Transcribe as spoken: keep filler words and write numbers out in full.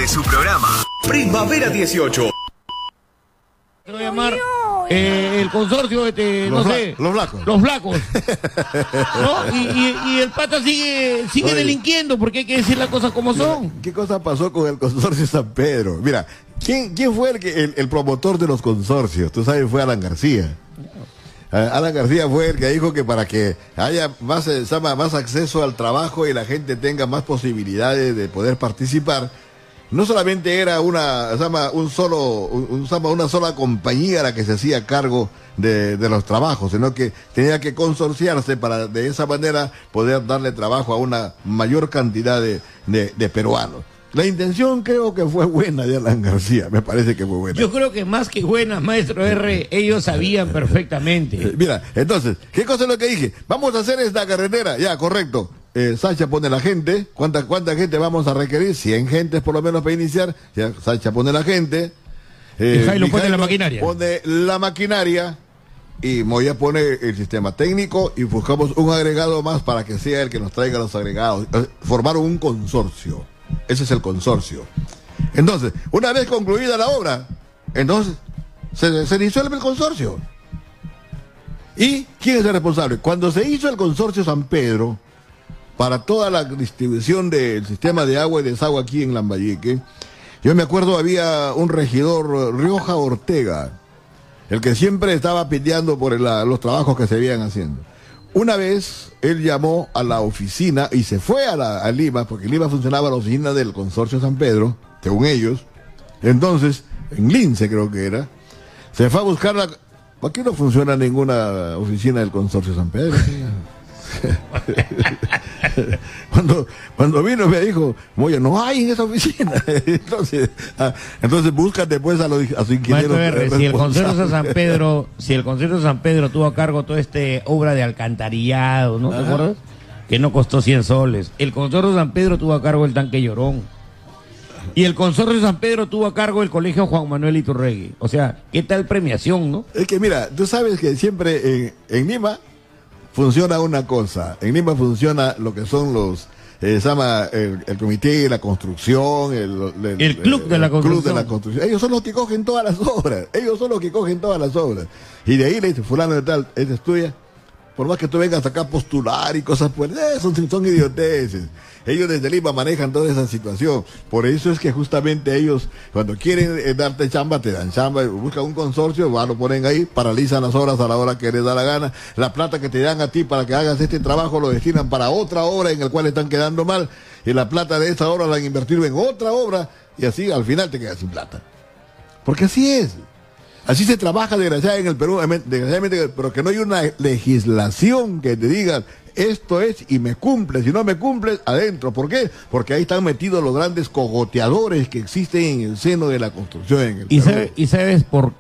su programa Primavera dieciocho. Quiero llamar eh, el consorcio, este, no Los bla- sé. los flacos. Los flacos. ¿No? Y, y, y el pata sigue, sigue Oye. delinquiendo porque hay que decir las cosas como son. ¿Qué cosa pasó con el consorcio San Pedro? Mira, ¿quién, quién fue el, que, el, el promotor de los consorcios? Tú sabes, fue Alan García. Uh, Alan García fue el que dijo que para que haya más, eh, sama- más acceso al trabajo y la gente tenga más posibilidades de poder participar, no solamente era una, sama, un solo, un, un, sama, una sola compañía la que se hacía cargo de, de los trabajos, sino que tenía que consorciarse para de esa manera poder darle trabajo a una mayor cantidad de, de, de peruanos. La intención creo que fue buena de Alan García, me parece que fue buena. Yo creo que más que buenas, maestro R, ellos sabían perfectamente. Eh, Mira, entonces, ¿qué cosa es lo que dije? Vamos a hacer esta carretera, ya, correcto. Eh, Sacha pone la gente, ¿cuánta, cuánta gente vamos a requerir? cien gentes por lo menos para iniciar, ya, Sacha pone la gente. Eh, Y Jairo pone Mijailo la maquinaria. Pone la maquinaria y Moya pone el sistema técnico y buscamos un agregado más para que sea el que nos traiga los agregados. Eh, Formaron un consorcio, ese es el consorcio. Entonces, una vez concluida la obra, entonces se, se disuelve el consorcio. ¿Y quién es el responsable? Cuando se hizo el consorcio San Pedro, para toda la distribución del sistema de agua y desagüe aquí en Lambayeque, yo me acuerdo había un regidor, Rioja Ortega, el que siempre estaba peleando por la- los trabajos que se habían haciendo. Una vez él llamó a la oficina y se fue a, la, a Lima, porque en Lima funcionaba la oficina del consorcio San Pedro, según ellos. Entonces, en Lince creo que era, se fue a buscar la... Aquí no funciona ninguna oficina del consorcio San Pedro. cuando, cuando vino me dijo, Moya, no hay en esa oficina. entonces, ah, entonces búscate pues a, los, a su ingeniero. Maestro R, si el consorcio de San Pedro, si el consorcio de San Pedro tuvo a cargo toda esta obra de alcantarillado, ¿no te Ajá. acuerdas? Que no costó cien soles. El consorcio de San Pedro tuvo a cargo el tanque Llorón. Y el consorcio de San Pedro tuvo a cargo el colegio Juan Manuel Iturregui. O sea, ¿qué tal premiación, no? Es que mira, tú sabes que siempre en, en Lima funciona una cosa. En Lima funciona lo que son los, eh, se llama el, el comité de la construcción, el, el, El club de la club construcción. de la construcción. Ellos son los que cogen todas las obras. Ellos son los que cogen todas las obras. Y de ahí le dice, fulano de tal, esta es tuya. Por más que tú vengas acá a postular y cosas, pues, eh, son, son idioteces. Ellos desde Lima manejan toda esa situación. Por eso es que justamente ellos, cuando quieren eh, darte chamba, te dan chamba, buscan un consorcio, van, lo ponen ahí, paralizan las obras a la hora que les da la gana. La plata que te dan a ti para que hagas este trabajo lo destinan para otra obra en la cual están quedando mal. Y la plata de esa obra la han invertido en otra obra. Y así al final te quedas sin plata. Porque así es. Así se trabaja desgraciadamente en el Perú, desgraciadamente, pero que no hay una legislación que te diga esto es y me cumple, si no me cumples, adentro. ¿Por qué? Porque ahí están metidos los grandes cogoteadores que existen en el seno de la construcción en el ¿Y, Perú. sabe- y sabes por qué?